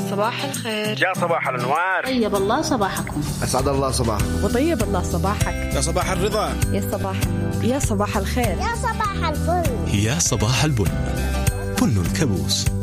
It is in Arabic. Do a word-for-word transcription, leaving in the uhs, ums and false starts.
صباح الخير. يا صباح الأنوار. طيب الله صباحكم. أسعد الله صباحكم. وطيب الله صباحك. يا صباح الرضا. يا صباح النور. يا صباح الخير. يا صباح الفل. يا صباح البن. بن الكابوس.